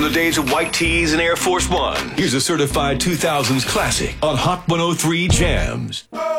from the days of white tees and Air Force One. Here's a certified 2000s classic on Hot 103 Jams.